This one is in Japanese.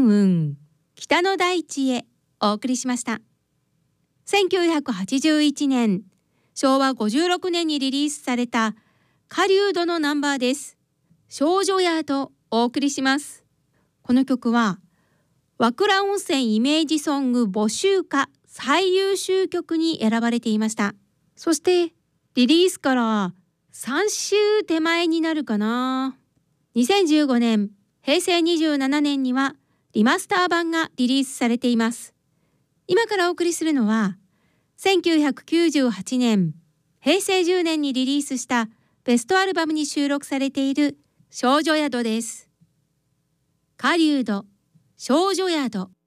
雲北の大地へお送りしました。1981年、昭和56年にリリースされた狩人のナンバーです。少女宿をお送りします。この曲は和倉温泉イメージソング募集歌最優秀曲に選ばれていました。そしてリリースから3週手前になるかな。2015年、平成27年にはリマスター版がリリースされています。今からお送りするのは1998年、平成10年にリリースしたベストアルバムに収録されている少女宿です。狩人少女宿。